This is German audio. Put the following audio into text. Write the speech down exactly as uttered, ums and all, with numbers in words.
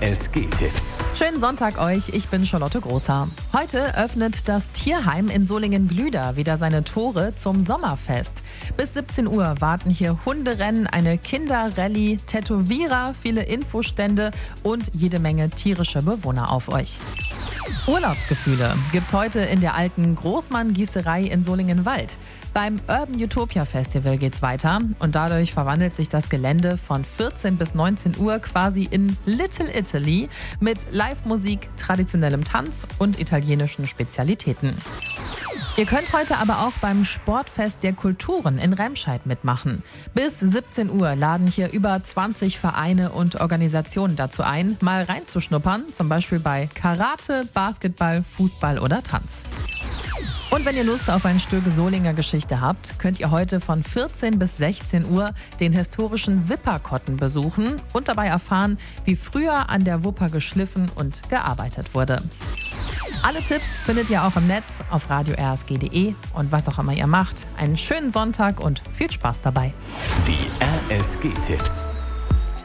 S G-Tipps. Schönen Sonntag euch, ich bin Charlotte Großhaar. Heute öffnet das Tierheim in Solingen-Glüder wieder seine Tore zum Sommerfest. Bis siebzehn Uhr warten hier Hunderennen, eine Kinderrallye, Tätowierer, viele Infostände und jede Menge tierische Bewohner auf euch. Urlaubsgefühle gibt's heute in der alten Großmann-Gießerei in Solingen-Wald. Beim Urban Utopia Festival geht's weiter und dadurch verwandelt sich das Gelände von vierzehn bis neunzehn Uhr quasi in Little Italy mit Live-Musik, traditionellem Tanz und italienischen Spezialitäten. Ihr könnt heute aber auch beim Sportfest der Kulturen in Remscheid mitmachen. Bis siebzehn Uhr laden hier über zwanzig Vereine und Organisationen dazu ein, mal reinzuschnuppern, zum Beispiel bei Karate, Basketball, Fußball oder Tanz. Und wenn ihr Lust auf ein Stück Solinger Geschichte habt, könnt ihr heute von vierzehn bis sechzehn Uhr den historischen Wipperkotten besuchen und dabei erfahren, wie früher an der Wupper geschliffen und gearbeitet wurde. Alle Tipps findet ihr auch im Netz auf radio r s g punkt d e und was auch immer ihr macht. Einen schönen Sonntag und viel Spaß dabei. Die R S G-Tipps.